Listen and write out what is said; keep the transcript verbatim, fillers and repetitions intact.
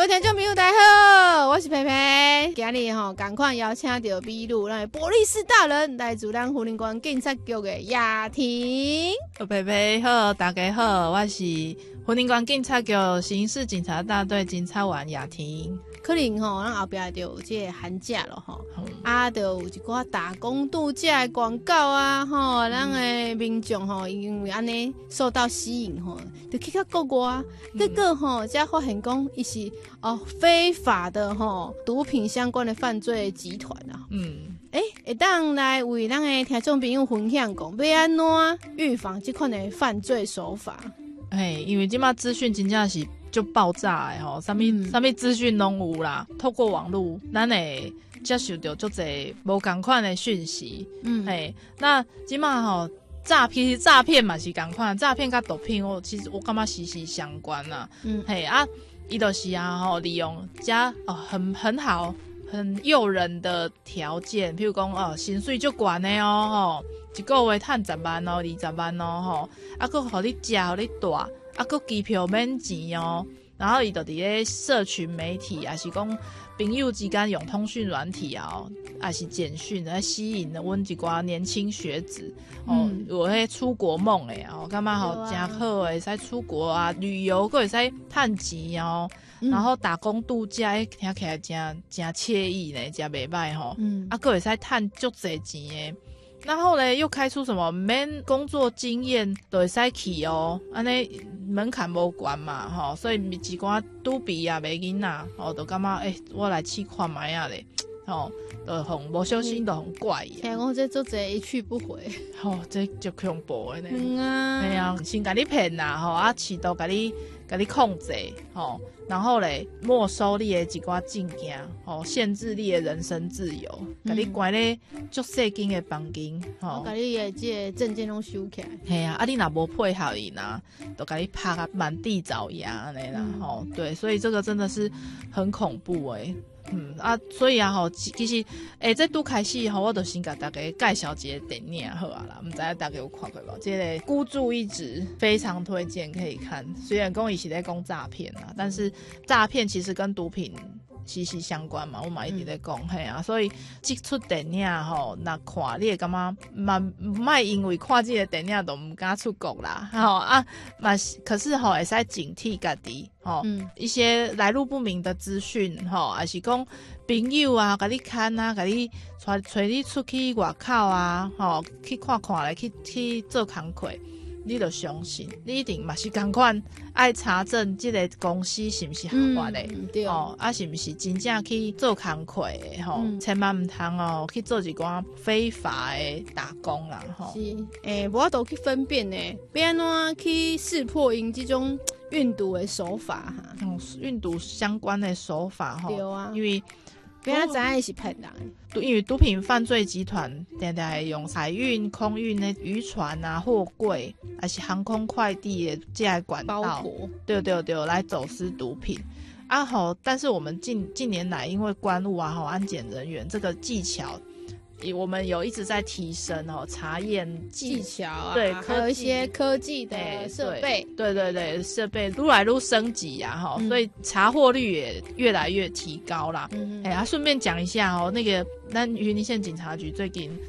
各位听众朋友大家好，我是培培。今日吼赶快邀请到秘鲁咱的波利斯大人，来自咱福林县警察局的雅婷。 培培好，大家好，我是福林县警察局刑事警察大队警察员雅婷。 可能吼，咱后壁就有这个寒假了吼，嗯、啊，就有一寡打工度假的广告啊，吼，咱的民众吼，因为安尼受到吸引吼，就去到国外啊，结果吼，才发现讲伊是哦非法的吼毒品相关的犯罪集团啊，嗯，诶、欸，会当来为咱的听众朋友分享讲，要安怎预防这款的犯罪手法？ 嘿，因为即马资讯真正是就爆炸的吼，啥物啥物资讯拢有啦。透过网络，咱会接受到足侪无共款的讯息。嗯，嘿，那即马吼诈骗诈骗嘛是共款，诈骗甲毒品，我其实我感觉息息相关啦。嗯，嘿啊，伊就是啊吼，利用加哦很很好很诱人的条件，譬如讲哦薪水足悬的哦吼，一个月赚十万哦，二十万哦吼，啊佫互你食，互你住。啊，佮机票免钱哦，然后伊就伫咧社群媒体，也是讲朋友之间用通讯软体啊，也是简讯来吸引阮一寡年轻学子哦，嗯、有迄出国梦诶哦，感觉吼真好诶，使出国啊，旅游佫会使趁钱哦，嗯、然后打工度假，听起来真真惬意呢，真袂歹吼，嗯、啊，佫会使趁足侪钱诶。然后咧，又开出什么免工作经验就会使去哦，安尼门槛无悬嘛，吼，所以一寡拄毕业的囡仔，吼，就感觉诶、欸，我来试看卖啊咧，吼，就互无小心就互怪伊。 听讲这做者一去不回， 吼、哦，这就恐怖的呢。 嗯啊， 哎呀，先甲你骗啦，吼，啊，试图甲你甲你控制，吼，然后咧没收你的一寡证件，吼，限制你的人身自由，甲、嗯、你关咧足细间的房间，吼， 甲你的这个证件拢收起来。 嘿啊，啊你若无配合伊呐，就甲你拍啊满地找牙安尼啦，吼、嗯，对，所以这个真的是很恐怖诶、欸。嗯啊，所以啊吼，其实诶，这拄开始吼，我就先甲大家介绍一个电影好啊啦，唔知道大家有看过无？这个《孤注一掷》非常推荐可以看。虽然讲伊是在讲诈骗啊，但是诈骗其实跟毒品息息相关嘛，我嘛一直在讲嘿啊，所以这出电影吼，若看你会感觉嘛，莫因为看这个电影都唔敢出国啦，吼啊嘛，可是吼会使警惕家己。吼、嗯，一些来路不明的资讯，吼，还是讲朋友啊，甲你牵啊，甲你带带你出去外口啊，吼，去看看咧，去去做工课，你就相信，你一定嘛是同款爱查证这个公司是不是合法的，嗯、对哦，啊是不是真正去做工课的，吼、嗯，千万唔通哦去做一寡非法的打工啦，吼。 是，诶、欸，无法度去分辨呢，要安怎去识破因这种运毒的手法哈， 嗯，运毒相关的手法哈， 对啊， 因为别人知影是骗人的，因为毒品犯罪集团常常用海运、空运的渔船啊、货柜，还是航空快递的这些管道，对对对，来走私毒品。啊吼，但是我们近近年来，因为关务啊、吼安检人员这个技巧。我们有一直在提升哦，查验技巧啊， 对， 还有一些科技的设备， 对对对，设备愈来愈升级呀、啊、哈、嗯，所以查获率也越来越提高啦。哎、嗯，啊，顺便讲一下哦，那个咱云林县警察局最近